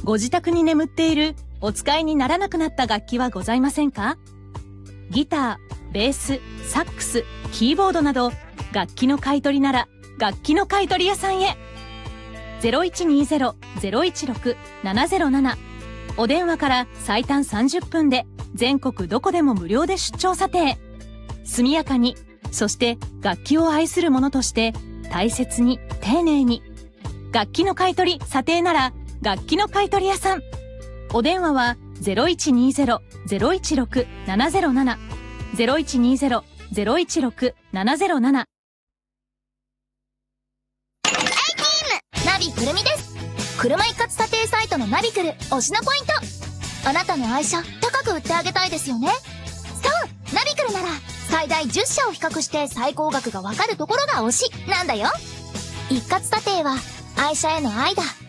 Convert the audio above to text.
ご自宅に眠っているお使いにならなくなった楽器はございませんか？ギター、ベース、サックス、キーボードなど楽器の買い取りなら楽器の買い取り屋さんへ。0120-016-707お電話から最短30分で全国どこでも無料で出張査定。速やかに、そして楽器を愛する者として大切に丁寧に。楽器の買い取り査定なら楽器の買い取り屋さん。お電話は 0120-016-707 0120-016-707。 ナビくるみです。車一括査定サイトのナビクル推しのポイント。あなたの愛車高く売ってあげたいですよね。そう、ナビクルなら最大10社を比較して最高額がわかるところが推しなんだよ。一括査定は愛車への愛だ。